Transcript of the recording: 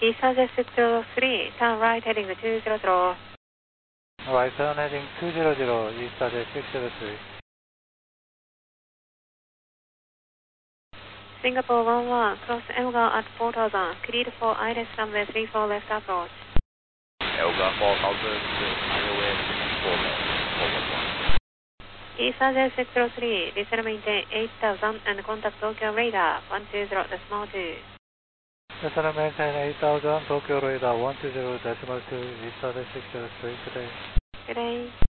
East Southern Sector 3, turn right heading 200. Right turn heading 200, East Southern 603. Singapore 11, cross Elgar at 4000, cleared for ILS runway 34 left approach. Elgar 4000, ILS 34 left, forward 1. East Southern Sector 3, descend maintain 8000 and contact Tokyo radar 120.2. Descend maintain 8000, Tokyo radar 120.2, East Southern 603 today. Today.